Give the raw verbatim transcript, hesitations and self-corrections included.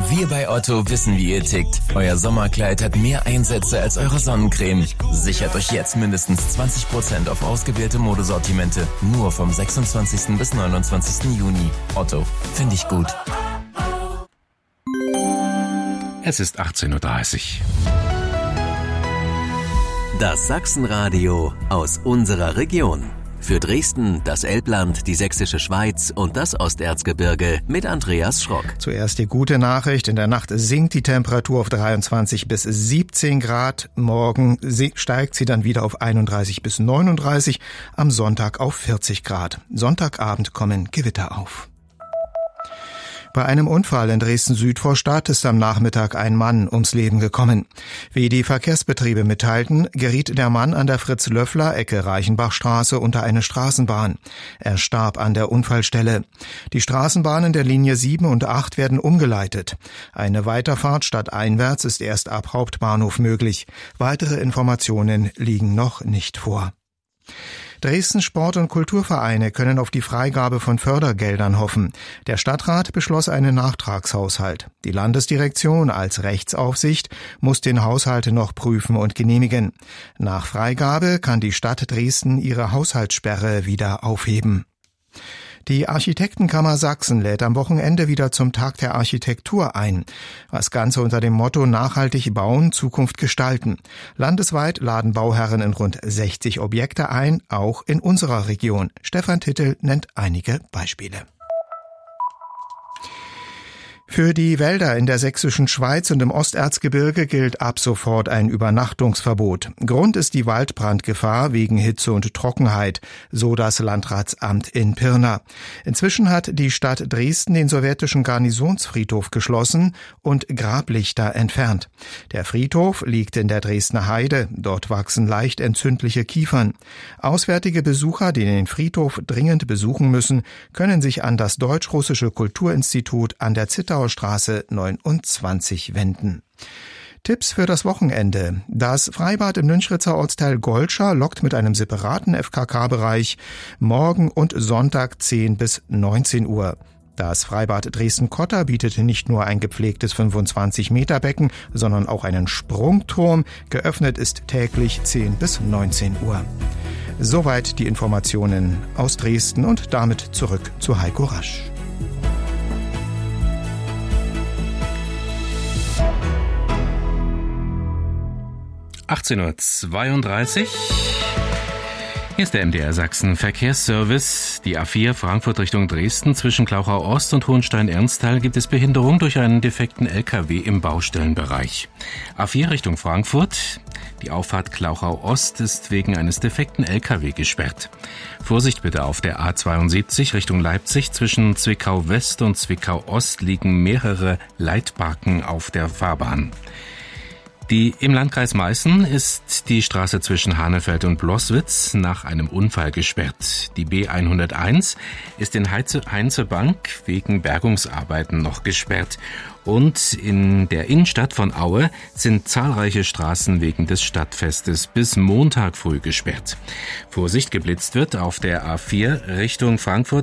Wir bei Otto wissen, wie ihr tickt. Euer Sommerkleid hat mehr Einsätze als eure Sonnencreme. Sichert euch jetzt mindestens zwanzig Prozent auf ausgewählte Modesortimente. Nur vom sechsundzwanzigsten bis neunundzwanzigsten Juni. Otto, finde ich gut. Es ist achtzehn Uhr dreißig. Das Sachsenradio aus unserer Region. Für Dresden, das Elbland, die Sächsische Schweiz und das Osterzgebirge mit Andreas Schrock. Zuerst die gute Nachricht. In der Nacht sinkt die Temperatur auf dreiundzwanzig bis siebzehn Grad. Morgen steigt sie dann wieder auf einunddreißig bis neununddreißig. Am Sonntag auf vierzig Grad. Sonntagabend kommen Gewitter auf. Bei einem Unfall in Dresden-Südvorstadt ist am Nachmittag ein Mann ums Leben gekommen. Wie die Verkehrsbetriebe mitteilten, geriet der Mann an der Fritz-Löffler-Ecke Reichenbachstraße unter eine Straßenbahn. Er starb an der Unfallstelle. Die Straßenbahnen der Linie sieben und acht werden umgeleitet. Eine Weiterfahrt stadteinwärts ist erst ab Hauptbahnhof möglich. Weitere Informationen liegen noch nicht vor. Dresdens Sport- und Kulturvereine können auf die Freigabe von Fördergeldern hoffen. Der Stadtrat beschloss einen Nachtragshaushalt. Die Landesdirektion als Rechtsaufsicht muss den Haushalt noch prüfen und genehmigen. Nach Freigabe kann die Stadt Dresden ihre Haushaltssperre wieder aufheben. Die Architektenkammer Sachsen lädt am Wochenende wieder zum Tag der Architektur ein. Das Ganze unter dem Motto Nachhaltig bauen, Zukunft gestalten. Landesweit laden Bauherren in rund sechzig Objekte ein, auch in unserer Region. Stefan Tittel nennt einige Beispiele. Für die Wälder in der Sächsischen Schweiz und im Osterzgebirge gilt ab sofort ein Übernachtungsverbot. Grund ist die Waldbrandgefahr wegen Hitze und Trockenheit, so das Landratsamt in Pirna. Inzwischen hat die Stadt Dresden den sowjetischen Garnisonsfriedhof geschlossen und Grablichter entfernt. Der Friedhof liegt in der Dresdner Heide, dort wachsen leicht entzündliche Kiefern. Auswärtige Besucher, die den Friedhof dringend besuchen müssen, können sich an das Deutsch-Russische Kulturinstitut an der Zittauer Straße neunundzwanzig wenden. Tipps für das Wochenende. Das Freibad im Nünchritzer Ortsteil Golscha lockt mit einem separaten F K K-Bereich morgen und Sonntag zehn bis neunzehn Uhr. Das Freibad Dresden-Kotter bietet nicht nur ein gepflegtes fünfundzwanzig Meter Becken, sondern auch einen Sprungturm. Geöffnet ist täglich zehn bis neunzehn Uhr. Soweit die Informationen aus Dresden und damit zurück zu Heiko Rasch. achtzehn Uhr zweiunddreißig. Hier ist der M D R Sachsen Verkehrsservice. Die A vier Frankfurt Richtung Dresden zwischen Klauchau Ost und Hohenstein-Ernsthal gibt es Behinderung durch einen defekten L K W im Baustellenbereich. A vier Richtung Frankfurt. Die Auffahrt Klauchau Ost ist wegen eines defekten L K W gesperrt. Vorsicht bitte auf der A zweiundsiebzig Richtung Leipzig. Zwischen Zwickau West und Zwickau Ost liegen mehrere Leitbarken auf der Fahrbahn. Die im Landkreis Meißen ist die Straße zwischen Hanefeld und Bloßwitz nach einem Unfall gesperrt. Die B hunderteins ist in Heinzebank wegen Bergungsarbeiten noch gesperrt. Und in der Innenstadt von Aue sind zahlreiche Straßen wegen des Stadtfestes bis Montag früh gesperrt. Vorsicht, geblitzt wird auf der A vier Richtung Frankfurt